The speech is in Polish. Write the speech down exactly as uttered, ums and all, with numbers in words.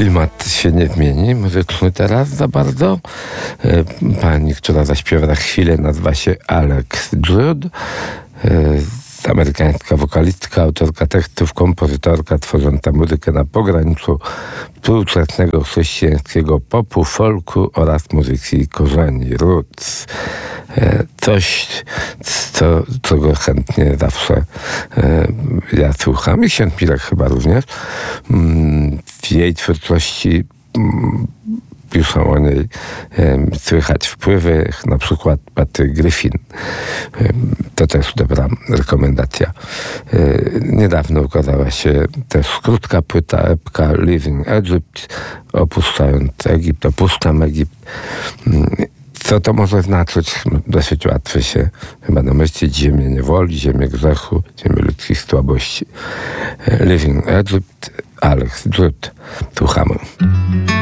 klimat się nie zmieni muzyczny teraz za bardzo. Pani, która zaśpiewa na chwilę, nazywa się Alex Judd. Amerykańska wokalistka, autorka tekstów, kompozytorka tworząca muzykę na pograniczu współczesnego chrześcijańskiego popu, folku oraz muzyki korzeni, roots. Coś, co, czego chętnie zawsze ja słucham i ksiądz Mirek chyba również. W jej twórczości piszą o niej słychać wpływy, na przykład Patty Griffin. To też dobra rekomendacja. Niedawno ukazała się też krótka płyta, epka Leaving Egypt, opuszczając Egipt, opuszczam Egipt. Co to może znaczyć? Dosyć łatwo się chyba namyślić. Ziemię niewoli, ziemię grzechu, ziemię ludzkich słabości. Leaving Egypt, Alex Judd. Słuchamy.